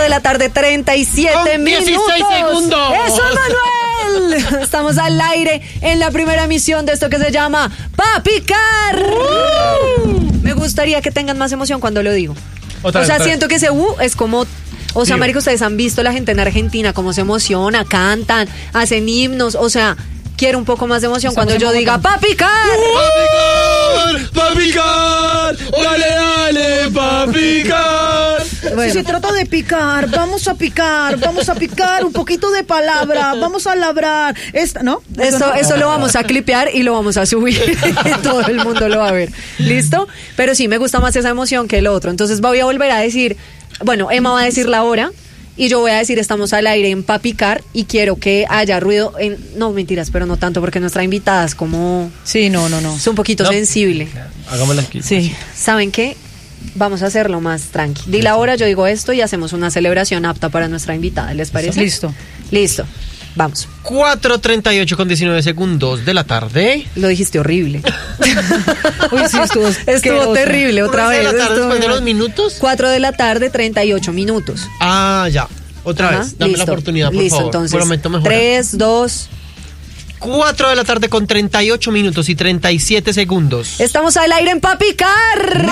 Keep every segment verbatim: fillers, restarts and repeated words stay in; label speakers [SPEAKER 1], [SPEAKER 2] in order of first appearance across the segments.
[SPEAKER 1] de la tarde, treinta y siete
[SPEAKER 2] Con
[SPEAKER 1] minutos.
[SPEAKER 2] dieciséis segundos.
[SPEAKER 1] ¡Eso, Manuel! Estamos al aire en la primera emisión de esto que se llama Pa' Picar. Uh. Me gustaría que tengan más emoción cuando lo digo. Otra o sea, vez, siento vez. que ese uh es como... O sea, marico, ustedes han visto la gente en Argentina cómo se emociona, cantan, hacen himnos, o sea... Quiero un poco más de emoción cuando yo diga ¡Pa' picar!
[SPEAKER 2] ¡Pa' picar! ¡Pa' picar! ¡Dale, dale! ¡Pa' picar!
[SPEAKER 3] Bueno. Si se trata de picar, vamos a picar, vamos a picar un poquito de palabra, vamos a labrar. Esta, ¿no?
[SPEAKER 1] Eso,
[SPEAKER 3] eso, no.
[SPEAKER 1] eso lo vamos a clipear y lo vamos a subir. Todo el mundo lo va a ver. ¿Listo? Pero sí, me gusta más esa emoción que el otro. Entonces voy a volver a decir, bueno, Emma va a decir la hora. Y yo voy a decir, estamos al aire en Pa' Picar y quiero que haya ruido en... No, mentiras, pero no tanto, porque nuestra invitada es como...
[SPEAKER 3] Sí, no, no, no.
[SPEAKER 1] Es un poquito no. sensible.
[SPEAKER 2] Hagámosla aquí.
[SPEAKER 1] Sí. ¿Saben qué? Vamos a hacerlo más tranqui. Di la hora, yo digo esto y hacemos una celebración apta para nuestra invitada. ¿Les parece?
[SPEAKER 3] Listo.
[SPEAKER 1] Listo. Vamos.
[SPEAKER 2] cuatro treinta y ocho con diecinueve segundos de la tarde.
[SPEAKER 1] Lo dijiste horrible.
[SPEAKER 3] Uy, sí, estuvo,
[SPEAKER 1] estuvo terrible otra vez.
[SPEAKER 2] ¿De la tarde después de los
[SPEAKER 1] minutos?
[SPEAKER 2] minutos?
[SPEAKER 1] cuatro de la tarde, treinta y ocho minutos.
[SPEAKER 2] Ah, ya. Otra
[SPEAKER 1] Ajá,
[SPEAKER 2] vez. Dame
[SPEAKER 1] listo,
[SPEAKER 2] la oportunidad, por
[SPEAKER 1] listo,
[SPEAKER 2] favor.
[SPEAKER 1] Entonces,
[SPEAKER 2] Prometo mejorar.
[SPEAKER 1] tres, dos...
[SPEAKER 2] cuatro de la tarde con treinta y ocho minutos y treinta y siete segundos.
[SPEAKER 1] Estamos al aire en Pa' Picar.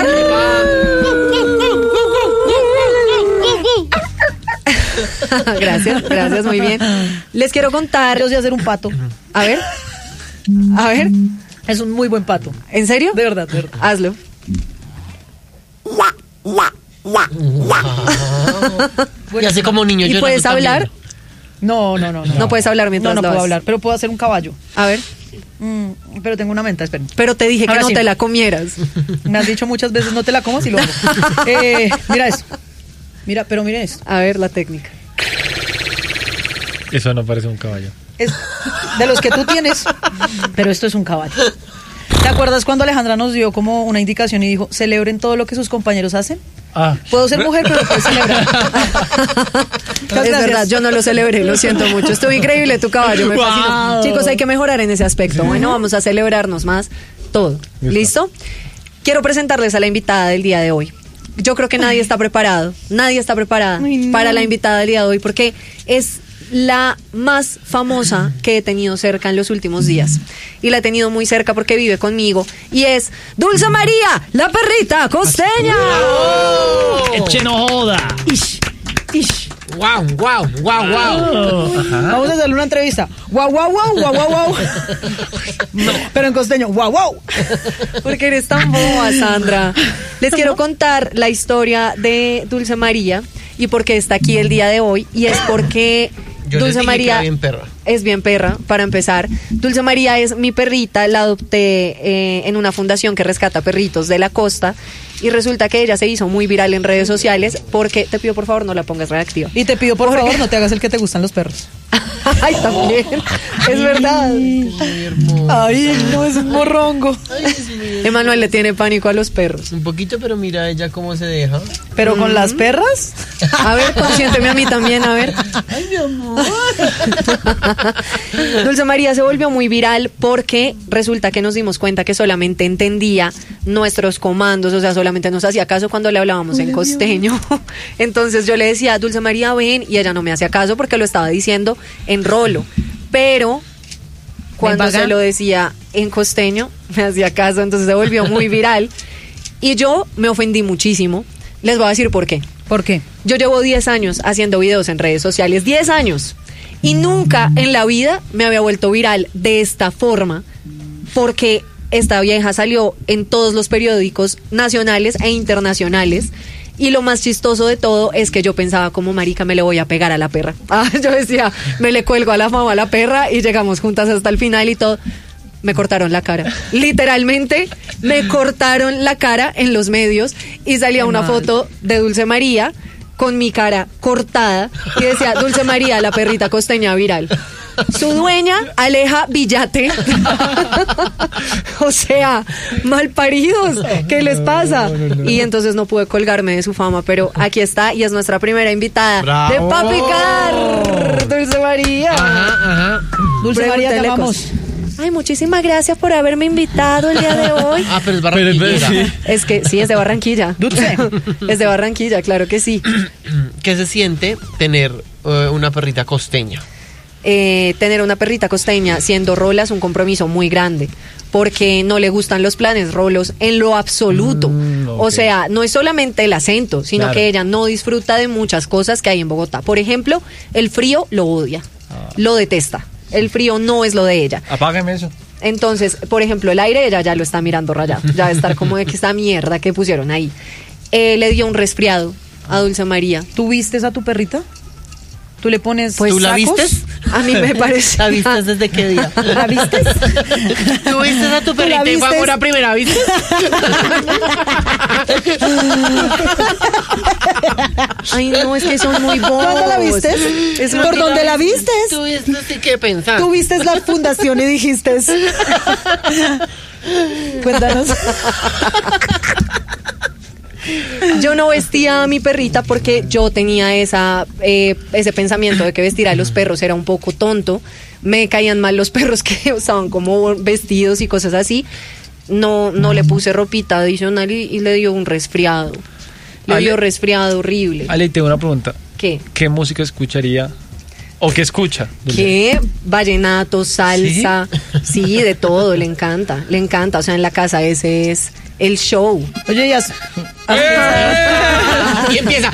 [SPEAKER 1] Gracias, gracias, muy bien. Les quiero contar.
[SPEAKER 3] Yo sé hacer un pato.
[SPEAKER 1] A ver, a ver.
[SPEAKER 3] Es un muy buen pato.
[SPEAKER 1] ¿En serio?
[SPEAKER 3] De verdad, de verdad.
[SPEAKER 1] Hazlo.
[SPEAKER 2] Y así como niño.
[SPEAKER 1] ¿Y puedes hablar?
[SPEAKER 3] No, no, no, no.
[SPEAKER 1] No puedes hablar mientras
[SPEAKER 3] No, no
[SPEAKER 1] lo
[SPEAKER 3] puedo
[SPEAKER 1] haces.
[SPEAKER 3] hablar, pero puedo hacer un caballo.
[SPEAKER 1] A ver.
[SPEAKER 3] Mm, pero tengo una menta, esperen.
[SPEAKER 1] Pero te dije que
[SPEAKER 3] Ahora
[SPEAKER 1] no
[SPEAKER 3] sí.
[SPEAKER 1] te la comieras.
[SPEAKER 3] Me has dicho muchas veces no te la comas y lo hago. eh, mira eso. Mira, pero miren esto.
[SPEAKER 1] A ver la técnica.
[SPEAKER 4] Eso no parece un caballo.
[SPEAKER 3] Es de los que tú tienes, pero esto es un caballo. ¿Te acuerdas cuando Alejandra nos dio como una indicación y dijo, celebren todo lo que sus compañeros hacen?
[SPEAKER 4] Ah.
[SPEAKER 3] Puedo ser mujer, pero puedo celebrar.
[SPEAKER 1] Es verdad, yo no lo celebré, lo siento mucho. Estuvo increíble tu caballo, me
[SPEAKER 3] Wow.
[SPEAKER 1] fascinó. Chicos, hay que mejorar en ese aspecto. Bueno, vamos a celebrarnos más todo. ¿Listo? Quiero presentarles a la invitada del día de hoy. Yo creo que nadie está preparado, nadie está preparada
[SPEAKER 3] Ay, no.
[SPEAKER 1] para la invitada del día de hoy porque es la más famosa que he tenido cerca en los últimos días. Y la he tenido muy cerca porque vive conmigo. Y es Dulce María, la perrita costeña.
[SPEAKER 2] ¡Oh!
[SPEAKER 4] ¡Eche no joda!
[SPEAKER 3] Ish, ish.
[SPEAKER 2] ¡Wow, wow, wow, wow!
[SPEAKER 3] Vamos a hacerle una entrevista. Guau, guau, guau, guau, guau, guau. No, pero en costeño, guau, guau.
[SPEAKER 1] Porque eres tan boba, Sandra. Les quiero contar la historia de Dulce María y por qué está aquí el día de hoy. Y es porque
[SPEAKER 2] Yo
[SPEAKER 1] Dulce
[SPEAKER 2] les dije
[SPEAKER 1] María
[SPEAKER 2] que era bien perra.
[SPEAKER 1] es bien perra, para empezar. Dulce María es mi perrita, la adopté eh, en una fundación que rescata perritos de la costa. Y resulta que ella se hizo muy viral en redes sociales porque, te pido por favor no la pongas reactiva.
[SPEAKER 3] Y te pido por
[SPEAKER 1] Porque-
[SPEAKER 3] favor no te hagas el que te gustan los perros.
[SPEAKER 1] Ay, también. Es verdad.
[SPEAKER 3] Ay, no, es un morrongo.
[SPEAKER 1] Emanuel le tiene pánico a los perros.
[SPEAKER 2] Un poquito, pero mira ella cómo se deja.
[SPEAKER 3] Pero con las perras.
[SPEAKER 1] A ver, consiénteme a mí también, a ver.
[SPEAKER 2] Ay, mi amor.
[SPEAKER 1] Dulce María se volvió muy viral porque resulta que nos dimos cuenta que solamente entendía nuestros comandos, o sea, solamente nos hacía caso cuando le hablábamos en costeño. Entonces yo le decía, Dulce María, ven, y ella no me hacía caso porque lo estaba diciendo en rolo. Pero cuando
[SPEAKER 3] vaga.
[SPEAKER 1] se lo decía en costeño, me hacía caso, entonces se volvió muy viral. Y yo me ofendí muchísimo. Les voy a decir por qué.
[SPEAKER 3] ¿Por qué?
[SPEAKER 1] Yo llevo diez años haciendo videos en redes sociales, diez años, y nunca en la vida me había vuelto viral de esta forma, porque esta vieja salió en todos los periódicos nacionales e internacionales, y lo más chistoso de todo es que yo pensaba como marica, me le voy a pegar a la perra. Ah, yo decía, me le cuelgo a la fama a la perra y llegamos juntas hasta el final y todo. Me cortaron la cara. Literalmente me cortaron la cara en los medios y salía
[SPEAKER 3] Qué
[SPEAKER 1] una
[SPEAKER 3] mal.
[SPEAKER 1] foto de Dulce María con mi cara cortada y decía Dulce María, la perrita costeña viral. Su dueña, Aleja Villate. O sea, malparidos, ¿qué les pasa? Y entonces no pude colgarme de su fama, pero aquí está y es nuestra primera invitada.
[SPEAKER 2] ¡Bravo!
[SPEAKER 1] De Pa' Picar, Dulce María.
[SPEAKER 2] Ajá, ajá.
[SPEAKER 3] Dulce María, te
[SPEAKER 1] Pregúntele
[SPEAKER 3] amamos.
[SPEAKER 1] cosas. ay, muchísimas gracias por haberme invitado el día de hoy.
[SPEAKER 2] Ah, pero es
[SPEAKER 4] Pero, pero,
[SPEAKER 2] Barranquilla.
[SPEAKER 4] sí.
[SPEAKER 1] Es que sí, es de Barranquilla.
[SPEAKER 3] Dulce.
[SPEAKER 1] Es de Barranquilla, claro que sí.
[SPEAKER 2] ¿Qué se siente tener eh, una perrita costeña?
[SPEAKER 1] Eh, tener una perrita costeña siendo rola es un compromiso muy grande, porque no le gustan los planes rolos en lo absoluto.
[SPEAKER 4] Mm, ok.
[SPEAKER 1] O sea, no es solamente el acento, sino
[SPEAKER 4] Claro.
[SPEAKER 1] que ella no disfruta de muchas cosas que hay en Bogotá. Por ejemplo, el frío lo odia,
[SPEAKER 4] Ah.
[SPEAKER 1] lo detesta. El frío no es lo de ella.
[SPEAKER 4] Apágame eso.
[SPEAKER 1] Entonces, por ejemplo, el aire, ella ya lo está mirando rayado. Ya va a estar como de que esta mierda que pusieron ahí. Eh, le dio un resfriado a Dulce María.
[SPEAKER 3] ¿Tú vistes a tu perrita? ¿Tú le pones
[SPEAKER 1] Pues,
[SPEAKER 2] ¿Tú la
[SPEAKER 3] sacos?
[SPEAKER 2] vistes?
[SPEAKER 1] A mí me parece.
[SPEAKER 2] ¿La vistes desde qué día?
[SPEAKER 3] ¿La vistes?
[SPEAKER 2] ¿Tú vistes a tu
[SPEAKER 3] ¿Tú la
[SPEAKER 2] perrita y fue
[SPEAKER 3] vistes?
[SPEAKER 2] amor a primera vista?
[SPEAKER 1] Ay, no, es que son muy bobos.
[SPEAKER 3] ¿Cuándo la vistes?
[SPEAKER 1] Es
[SPEAKER 3] ¿Por
[SPEAKER 1] muy-
[SPEAKER 3] dónde la vistes?
[SPEAKER 2] ¿Tú vistes y qué pensás?
[SPEAKER 3] Tú vistes la fundación y dijiste. Cuéntanos.
[SPEAKER 1] Yo no vestía a mi perrita porque yo tenía esa eh, ese pensamiento de que vestir a los perros era un poco tonto. Me caían mal los perros que usaban como vestidos y cosas así. No, no le puse ropita adicional y, y le dio un resfriado. Le
[SPEAKER 4] Ale-
[SPEAKER 1] dio resfriado horrible.
[SPEAKER 4] Ale, tengo una pregunta.
[SPEAKER 1] ¿Qué?
[SPEAKER 4] ¿Qué música escucharía? ¿O qué escucha?
[SPEAKER 1] ¿Qué? Vallenato, salsa, ¿Sí? de todo, le encanta, le encanta. O sea, en la casa ese es el show.
[SPEAKER 3] Oye, y has-
[SPEAKER 2] Y empieza.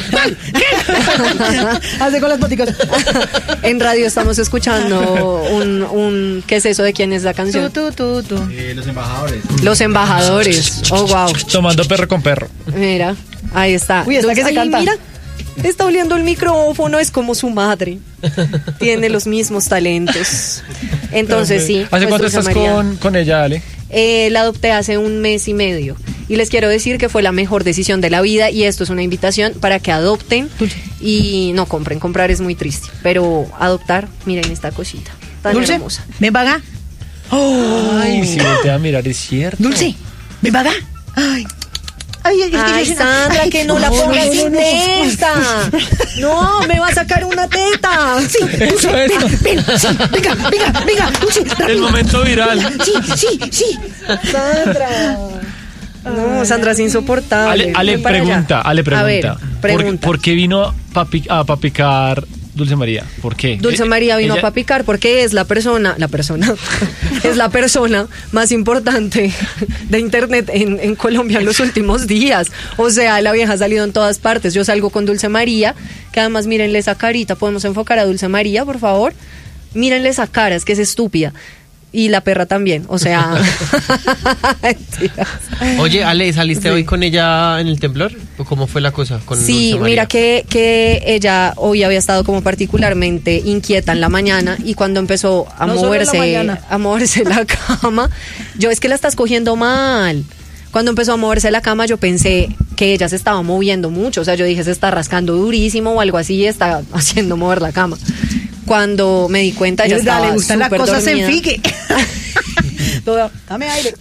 [SPEAKER 3] hace con las boticas.
[SPEAKER 1] En radio estamos escuchando un, un ¿qué es eso de quién es la
[SPEAKER 3] Tú,
[SPEAKER 1] canción?
[SPEAKER 3] tú, tú, tú.
[SPEAKER 1] Los embajadores. Oh, wow.
[SPEAKER 4] Tomando perro con perro.
[SPEAKER 1] Mira, ahí está.
[SPEAKER 3] Uy, esta que se
[SPEAKER 1] Ay,
[SPEAKER 3] canta.
[SPEAKER 1] Mira, está oliendo el micrófono, es como su madre. Tiene los mismos talentos. Entonces, sí.
[SPEAKER 4] ¿Hace
[SPEAKER 1] pues,
[SPEAKER 4] cuánto
[SPEAKER 1] Dulce
[SPEAKER 4] estás
[SPEAKER 1] María.
[SPEAKER 4] con, con ella, Ale?
[SPEAKER 1] Eh, la adopté hace un mes y medio y les quiero decir que fue la mejor decisión de la vida y esto es una invitación para que adopten y no compren, comprar es muy triste, pero adoptar, miren esta cosita tan
[SPEAKER 3] Dulce,
[SPEAKER 1] hermosa.
[SPEAKER 3] ven para acá.
[SPEAKER 4] Ay, si voltea a mirar, es cierto.
[SPEAKER 3] Dulce, ven para acá. Ay. Ay, ay, ay,
[SPEAKER 1] Ay,
[SPEAKER 3] ay,
[SPEAKER 1] Sandra,
[SPEAKER 3] ay,
[SPEAKER 1] que no la pongas
[SPEAKER 3] no,
[SPEAKER 1] sin
[SPEAKER 3] no, no.
[SPEAKER 1] teta. No, me va a sacar una teta.
[SPEAKER 3] Sí, Dulce,
[SPEAKER 4] Eso, eso.
[SPEAKER 3] ven, ven, sí, venga, venga, venga, Dulce,
[SPEAKER 4] El
[SPEAKER 3] rápido.
[SPEAKER 4] momento viral.
[SPEAKER 3] Sí, sí, sí.
[SPEAKER 1] Sandra. No, Sandra es insoportable.
[SPEAKER 4] Ale, Ale
[SPEAKER 1] Ven para
[SPEAKER 4] pregunta,
[SPEAKER 1] allá.
[SPEAKER 4] Ale
[SPEAKER 1] A
[SPEAKER 4] pregunta.
[SPEAKER 1] ver,
[SPEAKER 4] ¿Por,
[SPEAKER 1] pregunta.
[SPEAKER 4] por qué vino pa pi- a papicar Dulce María? ¿Por qué?
[SPEAKER 1] Dulce
[SPEAKER 4] Eh,
[SPEAKER 1] María vino
[SPEAKER 4] ella-
[SPEAKER 1] a papicar porque es la persona, la persona, es la persona más importante de internet en, en Colombia en los últimos días. O sea, la vieja ha salido en todas partes. Yo salgo con Dulce María, que además mírenle esa carita, podemos enfocar a Dulce María, por favor. Mírenle esa cara, es que es estúpida. Y la perra también, o sea. Mentiras.
[SPEAKER 2] Oye, Ale, ¿saliste
[SPEAKER 1] Sí.
[SPEAKER 2] hoy con ella en el temblor? ¿O cómo fue la cosa con
[SPEAKER 1] Sí,
[SPEAKER 2] Dulce María?
[SPEAKER 1] mira que, que ella hoy había estado como particularmente inquieta en la mañana y cuando empezó a
[SPEAKER 3] No solo en la
[SPEAKER 1] moverse,
[SPEAKER 3] mañana.
[SPEAKER 1] a moverse la cama, yo es que la estás cogiendo mal. Cuando empezó a moverse la cama yo pensé que ella se estaba moviendo mucho, o sea, yo dije se está rascando durísimo o algo así y está haciendo mover la cama. Cuando me di cuenta ella
[SPEAKER 3] Mira,
[SPEAKER 1] estaba
[SPEAKER 3] le gustan las
[SPEAKER 1] súper
[SPEAKER 3] cosas en
[SPEAKER 1] dormida.
[SPEAKER 3] fique. Toda, dame aire.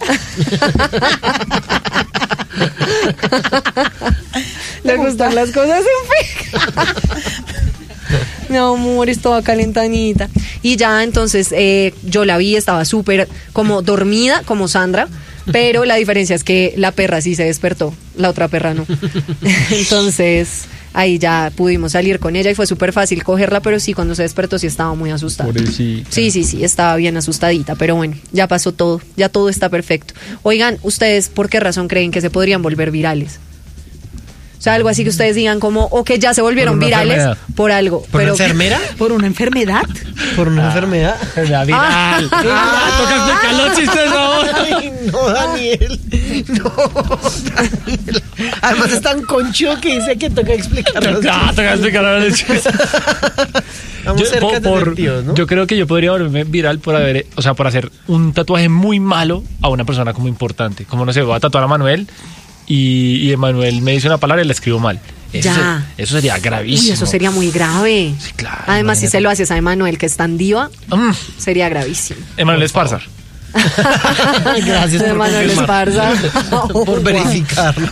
[SPEAKER 1] Le gustan las cosas en fin. Mi amor, estaba calentanita. Y ya entonces eh, yo la vi, estaba súper como dormida, como Sandra, pero la diferencia es que la perra sí se despertó, la otra perra no. Entonces ahí ya pudimos salir con ella y fue súper fácil cogerla, pero sí, cuando se despertó sí estaba muy asustada.
[SPEAKER 4] Pobrecita.
[SPEAKER 1] Sí, sí, sí, estaba bien asustadita, pero bueno, ya pasó todo, ya todo está perfecto. Oigan, ¿ustedes por qué razón creen que se podrían volver virales? O sea, algo así que ustedes digan como, o que ya se volvieron
[SPEAKER 4] Por una
[SPEAKER 1] virales
[SPEAKER 4] enfermedad.
[SPEAKER 1] por algo.
[SPEAKER 2] ¿Por
[SPEAKER 1] pero
[SPEAKER 2] una enfermera?
[SPEAKER 3] ¿Por una enfermedad?
[SPEAKER 2] ¿Por una enfermedad?
[SPEAKER 4] La viral. Ah, toca explicar los chistes ahora.
[SPEAKER 2] Ay, no, Daniel. No, Daniel. Además es tan conchudo que dice que toca explicarlo.
[SPEAKER 4] Ah, toca explicar ahora los chistes.
[SPEAKER 2] Vamos
[SPEAKER 4] Yo,
[SPEAKER 2] cerca
[SPEAKER 4] por-
[SPEAKER 2] de
[SPEAKER 4] por-
[SPEAKER 2] sentidos, ¿no?
[SPEAKER 4] yo creo que yo podría volverme viral por haber, o sea, por hacer un tatuaje muy malo a una persona como importante. Como no sé, voy a tatuar a Manuel y, y Emanuel me dice una palabra y la escribo mal. Eso,
[SPEAKER 1] Ya.
[SPEAKER 4] se- eso sería gravísimo.
[SPEAKER 1] Uy, eso sería muy grave.
[SPEAKER 4] Sí, claro,
[SPEAKER 1] Además, si
[SPEAKER 4] imagínate.
[SPEAKER 1] se lo haces a Emanuel, que es tan diva,
[SPEAKER 4] Mm,
[SPEAKER 1] sería gravísimo.
[SPEAKER 4] Emanuel Esparza.
[SPEAKER 2] Gracias por
[SPEAKER 1] Emanuel
[SPEAKER 2] confirmar.
[SPEAKER 1] Esparza.
[SPEAKER 2] Por verificarlo.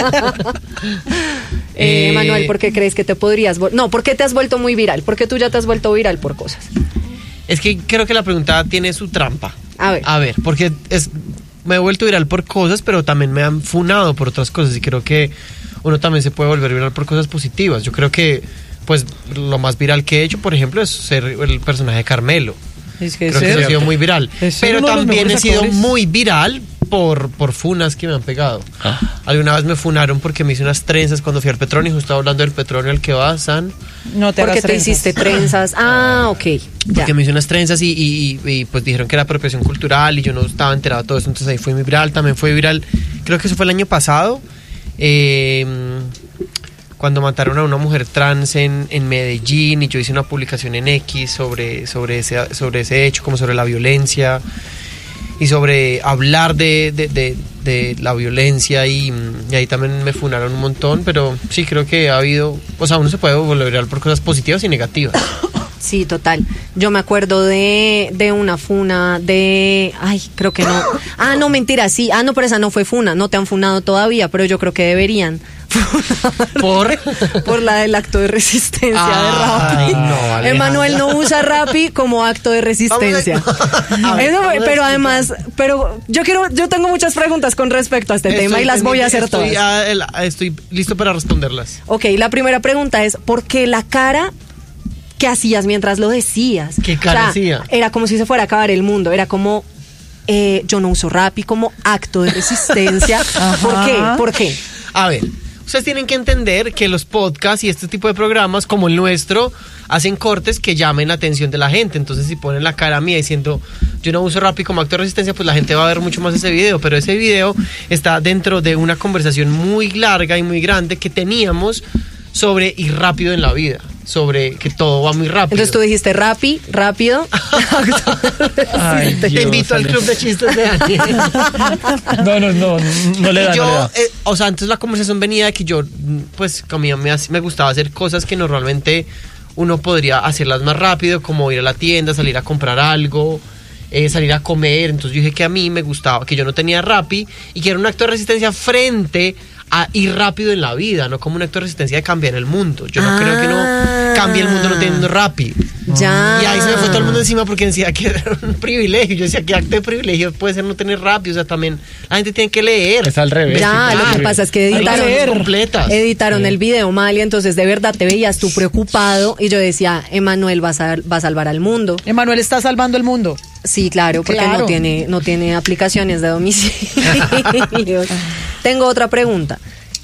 [SPEAKER 1] Eh,
[SPEAKER 2] Eh,
[SPEAKER 1] Manuel, ¿por qué crees que te podrías vol- No, ¿por qué te has vuelto muy viral? Porque tú ya te has vuelto viral por cosas.
[SPEAKER 2] Es que creo que la pregunta tiene su trampa.
[SPEAKER 1] A ver.
[SPEAKER 2] A ver, porque es, me he vuelto viral por cosas, pero también me han funado por otras cosas. Y creo que uno también se puede volver viral por cosas positivas. Yo creo que, pues, lo más viral que he hecho, por ejemplo, es ser el personaje de Carmelo.
[SPEAKER 3] Es que
[SPEAKER 2] Creo que eso ha sido muy viral.
[SPEAKER 3] Es
[SPEAKER 2] Pero
[SPEAKER 3] uno de los
[SPEAKER 2] también he
[SPEAKER 3] mejores
[SPEAKER 2] sido
[SPEAKER 3] actores.
[SPEAKER 2] muy viral por, por funas que me han pegado.
[SPEAKER 4] Ah.
[SPEAKER 2] Alguna vez me funaron porque me hice unas trenzas cuando fui al Petronio, justo hablando del Petronio al que va, San.
[SPEAKER 3] No te
[SPEAKER 1] Porque
[SPEAKER 3] hagas
[SPEAKER 1] te
[SPEAKER 3] trenzas.
[SPEAKER 1] hiciste trenzas. Ah, ok. Ya.
[SPEAKER 2] Porque me hice unas trenzas y, y, y, y, pues dijeron que era apropiación cultural y yo no estaba enterado de todo eso, entonces ahí fue muy viral. También fue viral, creo que eso fue el año pasado, eh, cuando mataron a una mujer trans en, en Medellín, y yo hice una publicación en X sobre, sobre, ese, sobre ese hecho, como sobre la violencia y sobre hablar de, de, de, de la violencia, y, y ahí también me funaron un montón, pero sí creo que ha habido, o sea, uno se puede volver viral por cosas positivas y negativas.
[SPEAKER 1] Sí, total. Yo me acuerdo de, de una funa de... Ay, creo que no. Ah, no, mentira, sí. Ah, no, pero esa no fue funa. No te han funado todavía, pero yo creo que deberían.
[SPEAKER 2] ¿Por?
[SPEAKER 1] Por la del acto de resistencia
[SPEAKER 2] Ay,
[SPEAKER 1] de Rappi.
[SPEAKER 2] no, Alejandra.
[SPEAKER 1] Emanuel no usa Rappi como acto de resistencia.
[SPEAKER 2] A ver,
[SPEAKER 1] Eso,
[SPEAKER 2] vamos a
[SPEAKER 1] pero
[SPEAKER 2] explicar.
[SPEAKER 1] además, pero yo quiero, yo tengo muchas preguntas con respecto a este
[SPEAKER 2] Estoy
[SPEAKER 1] tema y las voy a hacer
[SPEAKER 2] estoy,
[SPEAKER 1] todas.
[SPEAKER 2] ah, el- ah, estoy listo para responderlas.
[SPEAKER 1] Ok, la primera pregunta es, ¿por qué la cara que hacías mientras lo decías?
[SPEAKER 2] ¿Qué cara hacía?
[SPEAKER 1] Era como si se fuera a acabar el mundo, era como, eh, yo no uso Rappi como acto de resistencia. ¿Por qué? ¿Por qué?
[SPEAKER 2] A ver, ustedes tienen que entender que los podcasts y este tipo de programas como el nuestro hacen cortes que llamen la atención de la gente. Entonces, si ponen la cara mía diciendo yo no uso Rappi como acto de resistencia, pues la gente va a ver mucho más ese video. Pero ese video está dentro de una conversación muy larga y muy grande que teníamos sobre ir rápido en la vida, sobre que todo va muy rápido.
[SPEAKER 1] Entonces tú dijiste Rappi, rápido.
[SPEAKER 4] Ay,
[SPEAKER 2] Te
[SPEAKER 4] Dios,
[SPEAKER 2] invito al
[SPEAKER 4] Ale.
[SPEAKER 2] club de chistes de Daniel.
[SPEAKER 4] No, no, no, no le da,
[SPEAKER 2] yo,
[SPEAKER 4] no le da.
[SPEAKER 2] eh, o sea, entonces la conversación venía de que yo, pues, que a mí me, me gustaba hacer cosas que normalmente uno podría hacerlas más rápido, como ir a la tienda, salir a comprar algo, eh, salir a comer. Entonces yo dije que a mí me gustaba, que yo no tenía Rappi y que era un acto de resistencia frente a ir rápido en la vida, no como un acto de resistencia de cambiar el mundo. Yo no
[SPEAKER 1] Ah.
[SPEAKER 2] creo que no cambie el mundo no teniendo Rappi.
[SPEAKER 1] Ya.
[SPEAKER 2] Y ahí se me fue todo el mundo encima porque decía que era un privilegio. Yo decía que acto de privilegio puede ser no tener Rappi. O sea, también la gente tiene que leer.
[SPEAKER 4] Es al revés.
[SPEAKER 1] Ya,
[SPEAKER 4] sí,
[SPEAKER 1] lo que
[SPEAKER 4] claro.
[SPEAKER 1] pasa es que
[SPEAKER 2] Hay
[SPEAKER 1] editaron,
[SPEAKER 2] razones completas.
[SPEAKER 1] editaron el video mal y entonces de verdad te veías tú preocupado y yo decía, Emanuel va a, sal- va a salvar al mundo.
[SPEAKER 3] Emanuel está salvando el mundo.
[SPEAKER 1] Sí, claro, porque
[SPEAKER 3] Claro.
[SPEAKER 1] no tiene no tiene aplicaciones de domicilio. Tengo otra pregunta.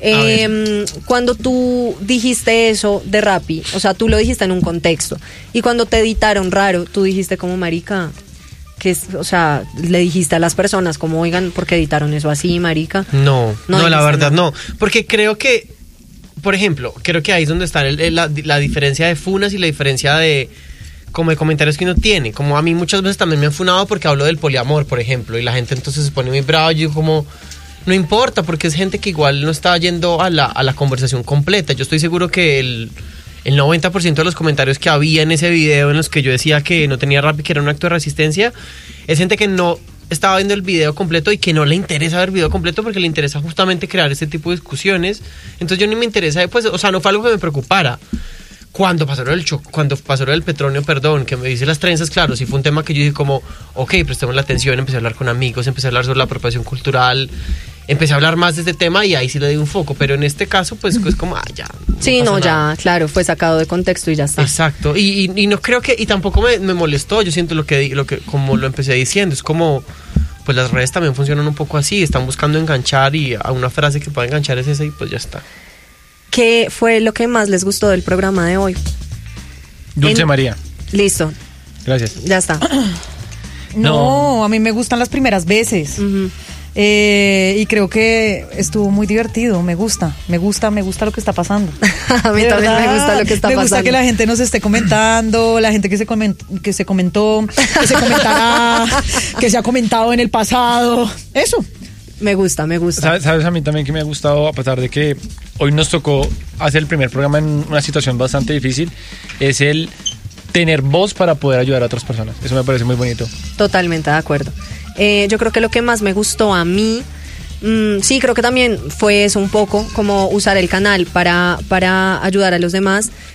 [SPEAKER 1] Eh, cuando tú dijiste eso de Rappi, o sea, tú lo dijiste en un contexto y cuando te editaron raro, tú dijiste como marica, que es, o sea, le dijiste a las personas como, oigan, ¿por qué editaron eso así, marica?
[SPEAKER 2] No,
[SPEAKER 1] No
[SPEAKER 2] no, la
[SPEAKER 1] dijiste
[SPEAKER 2] verdad
[SPEAKER 1] nada.
[SPEAKER 2] no. Porque creo que, por ejemplo, creo que ahí es donde está el- el- la, la diferencia de funas y la diferencia de como de comentarios que uno tiene. Como a mí muchas veces también me han funado porque hablo del poliamor, por ejemplo, y la gente entonces se pone muy brava y yo como... No importa, porque es gente que igual no está yendo a la, a la conversación completa. Yo estoy seguro que el, el noventa por ciento de los comentarios que había en ese video en los que yo decía que no tenía Rappi, que era un acto de resistencia, es gente que no estaba viendo el video completo y que no le interesa ver el video completo porque le interesa justamente crear este tipo de discusiones. Entonces yo ni me interesa, pues, o sea, no fue algo que me preocupara. Cuando pasó lo del cho- cuando pasó lo del Petronio, perdón, que me dice las trenzas, claro, sí fue un tema que yo dije como, ok, prestemos la atención, empecé a hablar con amigos, empecé a hablar sobre la apropiación cultural, empecé a hablar más de este tema y ahí sí le di un foco, pero en este caso, pues, pues como, ah, ya.
[SPEAKER 1] Sí,
[SPEAKER 2] pasa
[SPEAKER 1] no,
[SPEAKER 2] nada.
[SPEAKER 1] ya, claro, fue sacado de contexto y ya está.
[SPEAKER 2] Exacto, y, y, y no creo que, y tampoco me, me molestó, yo siento lo que, di- lo que, como lo empecé diciendo, es como, pues las redes también funcionan un poco así, están buscando enganchar y a una frase que pueda enganchar es esa y pues ya está.
[SPEAKER 1] ¿Qué fue lo que más les gustó del programa de hoy?
[SPEAKER 4] Dulce
[SPEAKER 1] En-
[SPEAKER 4] María.
[SPEAKER 1] Listo,
[SPEAKER 4] Gracias.
[SPEAKER 1] ya está.
[SPEAKER 3] No, a mí me gustan las primeras veces.
[SPEAKER 1] Ujú.
[SPEAKER 3] Eh, y creo que estuvo muy divertido, me gusta, me gusta, me gusta lo que está pasando.
[SPEAKER 1] A mí
[SPEAKER 3] De
[SPEAKER 1] también me
[SPEAKER 3] verdad,
[SPEAKER 1] gusta lo que está
[SPEAKER 3] me
[SPEAKER 1] pasando.
[SPEAKER 3] gusta que la gente nos esté comentando, la gente que se, coment- que se comentó, que se comentará, que se ha comentado en el pasado. Eso.
[SPEAKER 1] Me gusta, me gusta.
[SPEAKER 4] ¿Sabes, sabes a mí también que me ha gustado, a pesar de que hoy nos tocó hacer el primer programa en una situación bastante difícil, es el tener voz para poder ayudar a otras personas. Eso me parece muy bonito.
[SPEAKER 1] Totalmente de acuerdo. Eh, yo creo que lo que más me gustó a mí, mm, sí, creo que también fue eso un poco, como usar el canal para, para ayudar a los demás.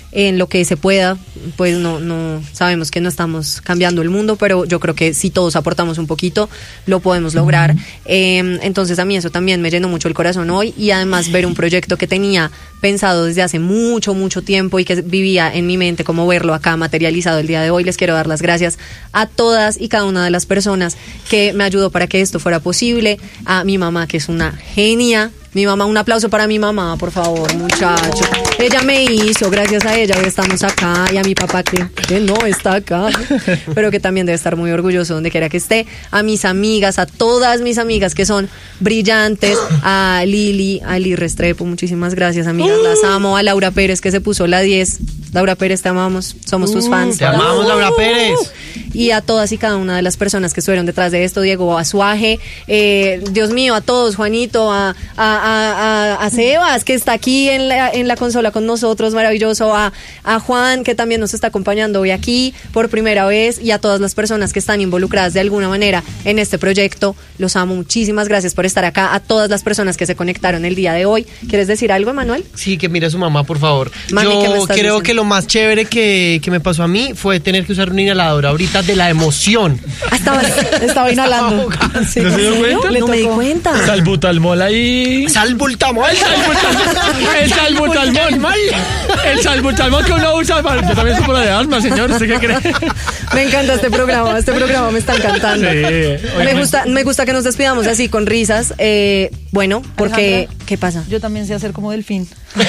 [SPEAKER 1] en lo que se pueda, pues no, no sabemos que no estamos cambiando el mundo, pero yo creo que si todos aportamos un poquito, lo podemos lograr. Uh-huh. Eh, entonces a mí eso también me llenó mucho el corazón hoy, y además ver un proyecto que tenía pensado desde hace mucho, mucho tiempo y que vivía en mi mente, como verlo acá materializado el día de hoy. Les quiero dar las gracias a todas y cada una de las personas que me ayudó para que esto fuera posible, a mi mamá, que es una genia. Mi mamá, un aplauso para mi mamá, por favor, muchachos. Ella me hizo, gracias a ella hoy estamos acá, y a mi papá que, que no está acá, pero que también debe estar muy orgulloso donde quiera que esté. A mis amigas, a todas mis amigas que son brillantes, a Lili, a Lili Restrepo, muchísimas gracias, amigas, las amo. A Laura Pérez, que se puso la diez. Laura Pérez, te amamos, somos tus fans.
[SPEAKER 2] Te amamos, Laura Pérez.
[SPEAKER 1] Y a todas y cada una de las personas que estuvieron detrás de esto, Diego Azuaje, eh, Dios mío, a todos, Juanito, a, a, a, a Sebas, que está aquí en la, en la consola con nosotros, maravilloso, a, a Juan, que también nos está acompañando hoy aquí por primera vez, y a todas las personas que están involucradas de alguna manera en este proyecto. Los amo, muchísimas gracias por estar acá. A todas las personas que se conectaron el día de hoy. ¿Quieres decir algo, Emanuel?
[SPEAKER 2] Sí, que mire a su mamá, por favor.
[SPEAKER 1] Mami,
[SPEAKER 2] yo
[SPEAKER 1] ¿qué me estás
[SPEAKER 2] creo
[SPEAKER 1] diciendo?
[SPEAKER 2] que lo más chévere que, que me pasó a mí fue tener que usar una inhaladora ahorita de la emoción.
[SPEAKER 1] Ah, estaba, estaba inhalando. Sí.
[SPEAKER 4] ¿No se dio cuenta?
[SPEAKER 1] No me di cuenta.
[SPEAKER 4] Salbutamol ahí.
[SPEAKER 2] Salbutamol.
[SPEAKER 4] El salbutamol. El salbutamol que uno usa para... Yo también soy por la de asma, señor. ¿Usted qué cree?
[SPEAKER 1] Me encanta este programa. Este programa me está encantando.
[SPEAKER 4] Sí.
[SPEAKER 1] Me gusta, me gusta que nos despidamos así con risas. Eh, bueno, porque...
[SPEAKER 3] Alejandra,
[SPEAKER 1] ¿qué pasa?
[SPEAKER 3] Yo también sé hacer como delfín.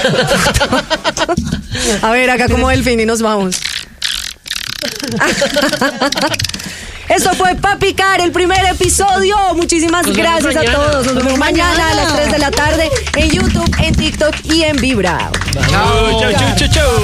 [SPEAKER 1] A ver, acá como delfín y nos vamos. Esto fue Pa' Picar, el primer episodio. Muchísimas
[SPEAKER 2] Nos
[SPEAKER 1] gracias
[SPEAKER 2] vemos
[SPEAKER 1] a
[SPEAKER 2] mañana.
[SPEAKER 1] todos. Nos vemos mañana a las tres de la tarde en YouTube, en TikTok y en Vibra.
[SPEAKER 2] Chao, chao, chao, chao.